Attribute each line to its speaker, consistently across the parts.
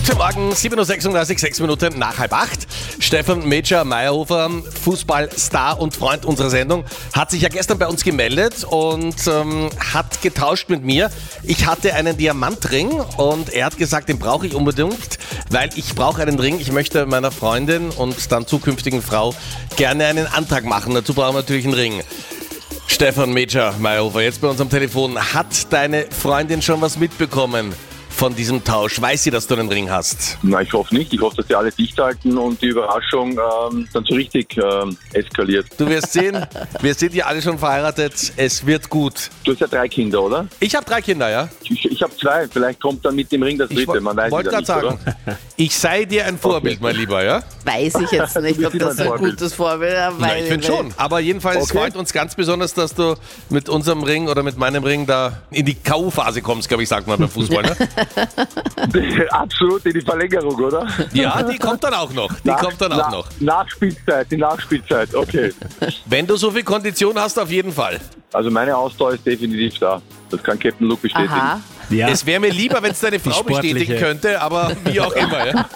Speaker 1: Guten Morgen, 7.36 Uhr, 6 Minuten nach 7:30. Stefan Major Meyerhofer, Fußballstar und Freund unserer Sendung, hat sich ja gestern bei uns gemeldet und hat getauscht mit mir. Ich hatte einen Diamantring und er hat gesagt, den brauche ich unbedingt, weil ich brauche einen Ring. Ich möchte meiner Freundin und dann zukünftigen Frau gerne einen Antrag machen. Dazu brauchen wir natürlich einen Ring. Stefan Major Meyerhofer, jetzt bei uns am Telefon. Hat deine Freundin schon was mitbekommen von diesem Tausch? Weiß sie, dass du einen Ring hast?
Speaker 2: Na, ich hoffe nicht. Ich hoffe, dass die alle dicht halten und die Überraschung dann so richtig eskaliert.
Speaker 1: Du wirst sehen, wir sind ja alle schon verheiratet. Es wird gut.
Speaker 2: Du hast ja 3 Kinder, oder?
Speaker 1: Ich habe 3 Kinder, ja?
Speaker 2: Ich habe 2. Vielleicht kommt dann mit dem Ring das dritte. Man weiß
Speaker 1: wollte
Speaker 2: ja
Speaker 1: gerade
Speaker 2: nicht,
Speaker 1: sagen,
Speaker 2: oder?
Speaker 1: ich sei dir ein Vorbild, mein Lieber, ja?
Speaker 3: Weiß ich jetzt nicht, ob das ein gutes Vorbild ist.
Speaker 1: Ja, ich finde schon. Aber jedenfalls freut uns ganz besonders, dass du mit unserem Ring oder mit meinem Ring da in die K.O.-Phase kommst, glaube ich, sagt man beim Fußball, ne?
Speaker 2: Absolut in die Verlängerung, oder?
Speaker 1: Ja, die kommt dann auch noch.
Speaker 2: Nachspielzeit, die Nachspielzeit, okay.
Speaker 1: Wenn du so viel Kondition hast, auf jeden Fall.
Speaker 2: Also meine Ausdauer ist definitiv da. Das kann Captain Luke bestätigen.
Speaker 3: Aha.
Speaker 4: Ja.
Speaker 1: Es wäre mir lieber, wenn es deine Frau
Speaker 4: sportliche.
Speaker 1: bestätigen könnte, aber wie auch immer. Ja?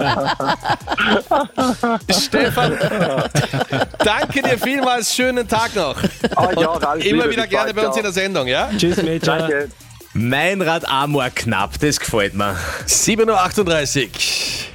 Speaker 1: Stefan, danke dir vielmals, schönen Tag noch.
Speaker 2: Ja, alles
Speaker 1: Immer
Speaker 2: Liebe,
Speaker 1: wieder
Speaker 2: bis
Speaker 1: gerne
Speaker 2: bald,
Speaker 1: bei uns
Speaker 2: ciao.
Speaker 1: in der Sendung, ja?
Speaker 4: Tschüss, Major.
Speaker 2: Danke.
Speaker 4: Mein Rad Amor knapp, das gefällt mir.
Speaker 1: 7.38 Uhr.